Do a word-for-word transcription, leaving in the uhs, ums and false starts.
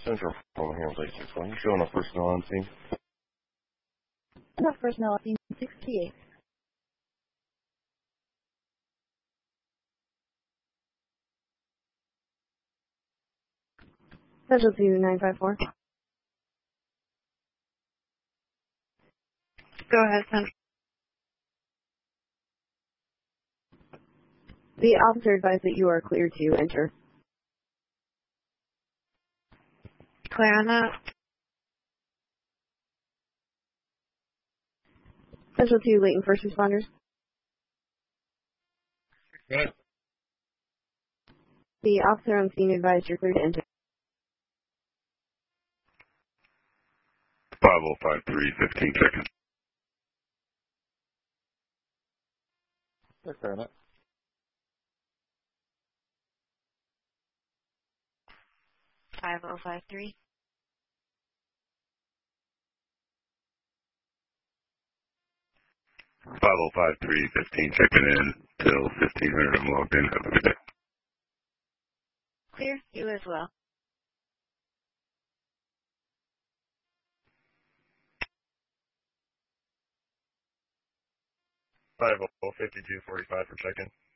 Central from here, eight six one. You showing a personnel on scene? Enough personnel on scene sixty-eight. Special to nine five four. Go ahead, Central. The officer advised that you are clear to enter. Clear on that. Special to Layton first responders. Good. The officer on scene advised you're clear to enter. five oh five three, fifteen seconds. They're clearing it. five oh five three. five oh five three, fifteen checking in till fifteen hundred. I'm logged in. Have a good day. Clear. You as well. five oh fifty-two forty-five for check-in.